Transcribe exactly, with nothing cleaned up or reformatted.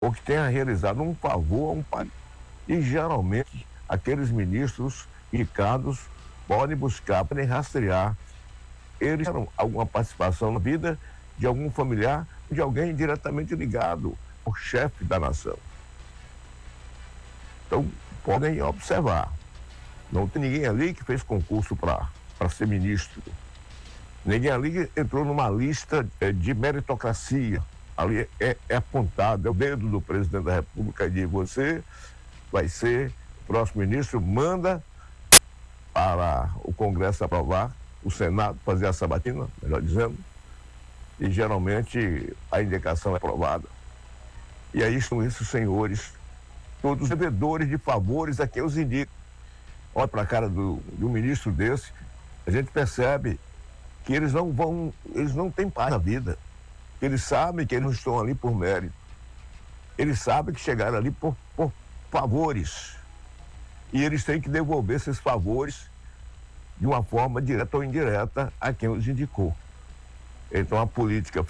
porque tenha realizado um favor a um país. E geralmente aqueles ministros indicados podem buscar, podem rastrear eles tiveram alguma participação na vida de algum familiar, de alguém diretamente ligado ao chefe da nação. Então, podem observar. Não tem ninguém ali que fez concurso para ser ministro. Ninguém ali entrou numa lista é, de meritocracia. Ali é, é apontado, é o dedo do presidente da República e diz: você vai ser o próximo ministro, manda para o Congresso aprovar, o Senado fazer a sabatina, melhor dizendo, e geralmente a indicação é aprovada. E aí estão esses senhores, todos os devedores de favores a quem os indicam. Olha para a cara do, de um ministro desse, a gente percebe que eles não vão, eles não têm paz na vida. Eles sabem que eles não estão ali por mérito. Eles sabem que chegaram ali por, por favores. E eles têm que devolver esses favores de uma forma direta ou indireta a quem os indicou. Então a política